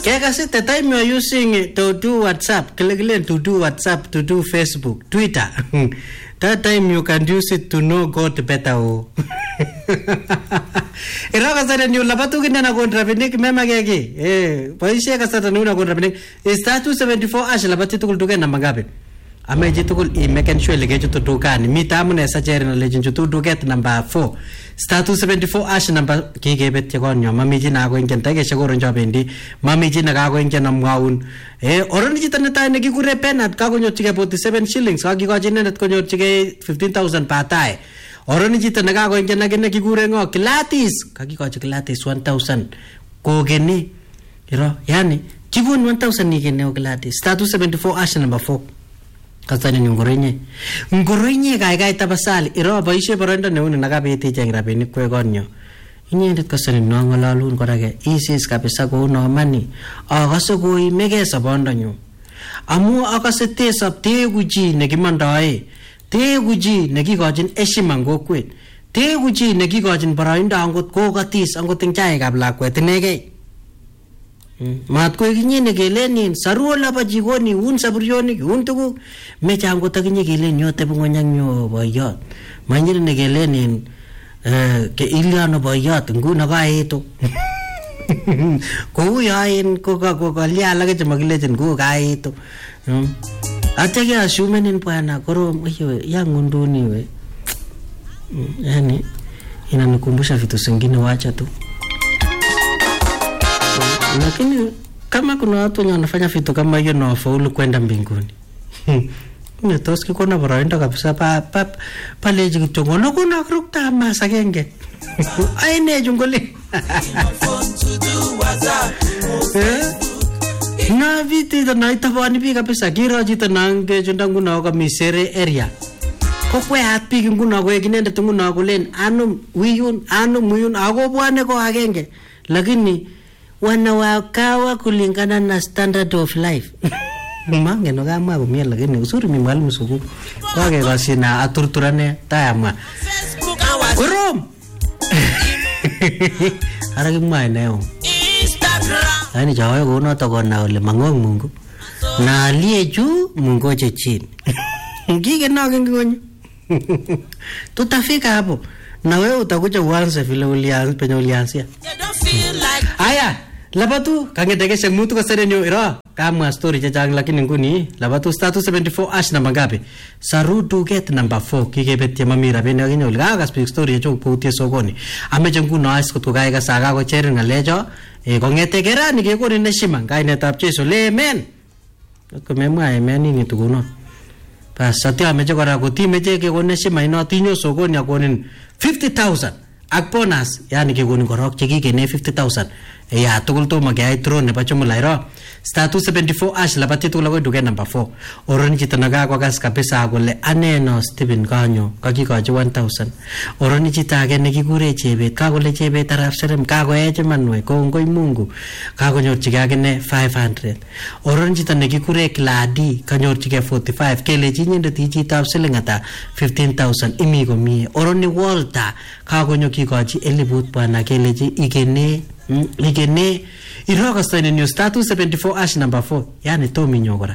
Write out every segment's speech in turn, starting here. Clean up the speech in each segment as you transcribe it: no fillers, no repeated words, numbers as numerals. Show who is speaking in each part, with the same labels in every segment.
Speaker 1: Kekasi the time you are using to do WhatsApp, to do WhatsApp, to do Facebook, Twitter. That time you can use it to know God better. Iraka sada ni labatu kinda na kontrapenik mema keke. Paisha kasata ni una kontrapenik. Status 74 ash labati tukul tuke na magabe. Ameji tukul imeken sure legeju to dukani. Mitamu na sajeri na legenju to duket number 4. Status 74 ash number kike beti konyo. Mamiji na ako inken tege shagoro njobendi. Mamiji na ako inken na mwaun. Oroni jita neta negi kure penat kako nyo chike 47 shillings. Kaki kwa jinenet ko nyo chike 15,000 patae. Oroni jita naga ko inken nagi negi kure ngo kilatis. Kaki kwa chike kilatis 1,000. Kogeni. Iro yani kibun 1,000 ni kene o kilatis. Status 74 ash number 4. Kasani ni ngorenye kai tabasali iro baishe baranda ne una nagabete jengra beni kwe gonyo inyendet kasani no ngolalun korage isis kabisa ko no mani agaso ko imege sabondo nyu amu akase te sab te guji ne gimandae te guji ne gigojin eshimango kwet te guji ne gigojin barainda angot ko gatis angot ingchai kabla kwet nege mat ko ginyene gelenin saruola ba jigoni un sabrioni un tugu me chango taginye gelen yote bungonyang nyo boyot manyire ne gelenin ke iliano boyot nguna ga eto ko yain ko lia lage chamagilechen ko ga eto atege assumenin pana koro yang unduni we yani inanikumbusha vitu zingine wacha tu. Lakini kama kuna watu wanafanya vitu kama hiyo na wafaulu kwenda mbinguni. Netoski kuna barainda kabisa pale jikitongo no kuna krukta masa genge. Aine jungole. Na viti da naita bani pi kabisa gira jita nange jundangu na oka misere area. Kokwe hatpi nguna ko eginende tunguna ko len anum wiyun anum muyun ago bwane ko agenge. Lakini wanawakawa kulingana na standard of life. Mange no gama kumia lakini usuri mi mwalimu suku. Kwake kasi na aturturane tayama. Kurum! Haraki mwa eneo. Hani jawayo kuno toko na ule mangong mungu. Na alie juu mungu che chini. Kike nao kingonyo. Tutafika hapo. Na wewe utakuja uanze vile ulianza penye ulianzia. Aya, labatu kangetekesha mutu kasere nyo ira kama story chachang lakini nguni labatu status 74 ash namba ngapi sarudu get number 4 kikebetia mamira bene aginyo gaga speak story cho putie sokoni ameje nguno as ko gaga saga ko cher ngalejo kongetekera ni kekoni neshima kainetab Jesu le amen ko memwa amen ni tuguno pas satya ameje kora ko timeje kekoni neshima ino tinyo sokoni akonin 50,000 ak bonus yani kekoni korok chekikene 50,000 ya tugul to magay tron ne pacho mulairo status 74 ash labati tugul ko duke number 4 oron chito naga kwa gas kabisa gole aneno Stephen Kanyo kakikochi 1,000 oron chito age nekikure Chebet kagole Chebet arap serem kagoeche manwe kongoi Mungu kagonyorchige agine 500 oron chito nekikure Kladi kanyorchige 45 kelechi nyindet chitab siling ata 15,000 imi komie oron ni Walter kagonyo kikochi 1000 bwana kelechi igene iroga story new status 74 ash number 4 yani to minyogora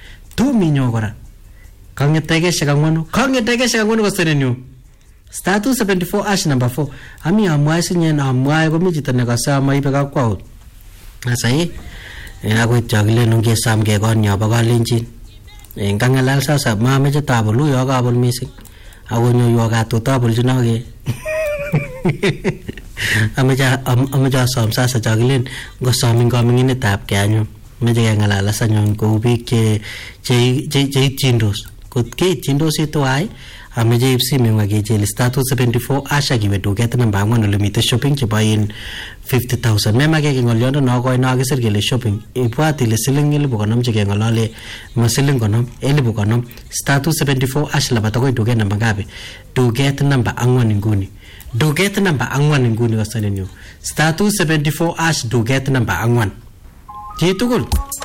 Speaker 1: kangetegesha kangwano ko story new status 74 ash number 4 ami amwai sinyen amwai ko mijita ne kasama ibe ka kwao asai ako chagle nunge samge gonya bagalenjin ngangalal sasa mameje tabulu yo ka bol misik ako nyo yo ka to tabul jinoge amaja som sasa jaglen go soming coming in tap kanyo meje ngalala sanyon ko bik che chindos kot ke chindos ito ai amaje ipsi mengage je status 74 asha gibe to get number 1 limit shopping che bayin 50,000 memage ke ngolyondo no ko na gesir gele shopping ipwati le siling ile bukonom che ke ngolale masiling konom ele bukonom status 74 ash labata ko to get number gabe to get number angwan nguni do get number angwan nguni wasane nyo status 74 ash do get number angwan Titugul